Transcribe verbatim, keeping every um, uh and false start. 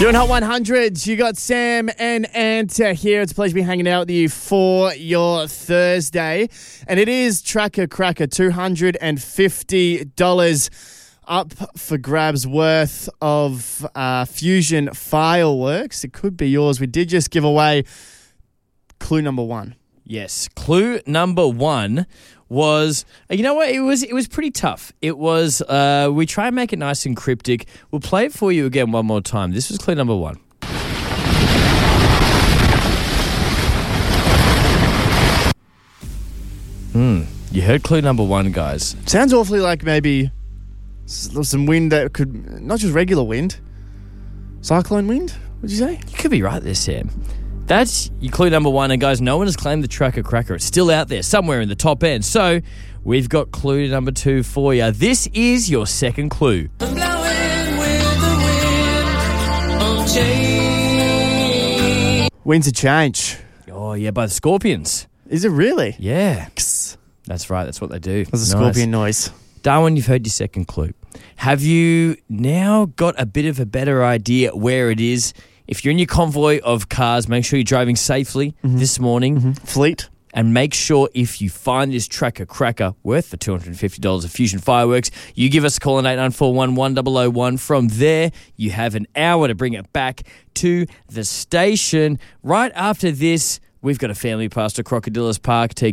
Doing Hot one hundreds, you got Sam and Anta here. It's a pleasure to be hanging out with you for your Thursday. And it is Tracker Cracker, two hundred fifty dollars up for grabs worth of uh, Fusion fireworks. It could be yours. We did just give away clue number one. Yes, clue number one was, you know what, it was it was pretty tough. It was, uh, we try and make it nice and cryptic. We'll play it for you again one more time. This was clue number one. Hmm, you heard clue number one, guys. Sounds awfully like maybe s- some wind that could, not just regular wind, cyclone wind, would you say? You could be right there, Sam. That's your clue number one. And guys, no one has claimed the Tracker Cracker. It's still out there somewhere in the top end. So we've got clue number two for you. This is your second clue. I'm blowing with the wind on change. Winds of Change. Oh, yeah, by the Scorpions. Is it really? Yeah, Kss. that's right. That's what they do. That's a Nice. scorpion noise. Darwin, you've heard your second clue. Have you now got a bit of a better idea where it is? If you're in your convoy of cars, make sure you're driving safely Mm-hmm. this morning. Mm-hmm. Fleet. And make sure if you find this Tracker Cracker worth the two hundred fifty dollars of Fusion Fireworks, you give us a call on eight nine four one, one zero zero one. From there, you have an hour to bring it back to the station. Right after this, we've got a family pass to Crocodilus Park.